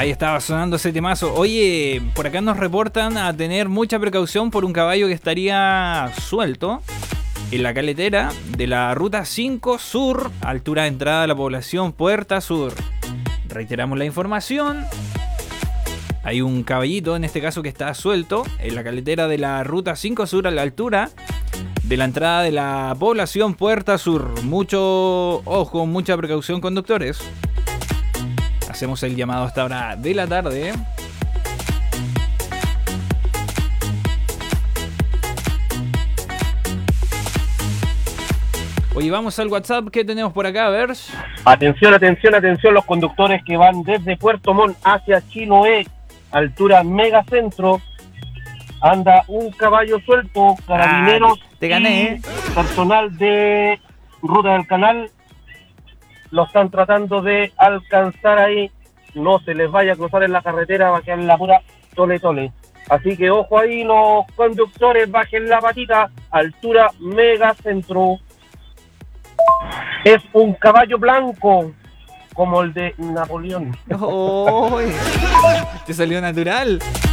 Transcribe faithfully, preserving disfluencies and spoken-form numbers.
Ahí estaba sonando ese temazo. Oye, por acá nos reportan a tener mucha precaución por un caballo que estaría suelto en la carretera de la ruta cinco Sur, altura de entrada a la población Puerta Sur. Reiteramos la información. Hay un caballito, en este caso, que está suelto en la carretera de la ruta cinco Sur a la altura de la entrada de la población Puerta Sur. Mucho ojo, mucha precaución, conductores. Hacemos el llamado a esta hora de la tarde. Oye, vamos al WhatsApp. ¿Qué tenemos por acá? A ver. Atención, atención, atención, los conductores que van desde Puerto Montt hacia Chiloé, altura Megacentro. Anda un caballo suelto, carabineros ah, te gané, y personal de Ruta del Canal lo están tratando de alcanzar ahí. No se les vaya a cruzar en la carretera, va a quedar en la pura tole tole. Así que ojo ahí, los conductores, bajen la patita, altura Megacentro. Es un caballo blanco, como el de Napoleón. Oh, te salió natural.